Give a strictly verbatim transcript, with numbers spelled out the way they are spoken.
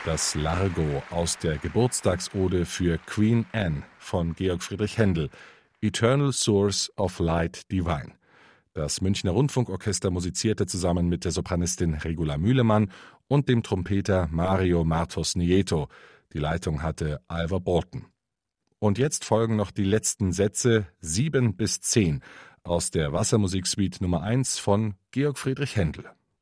Das Largo aus der Geburtstagsode für Queen Anne von Georg Friedrich Händel, Eternal Source of Light Divine. Das Münchner Rundfunkorchester musizierte zusammen mit der Sopranistin Regula Mühlemann und dem Trompeter Mario Martos Nieto. Die Leitung hatte Alva Bolton. Und jetzt folgen noch die letzten Sätze, sieben bis zehn, aus der Wassermusiksuite Nummer eins von Georg Friedrich Händel.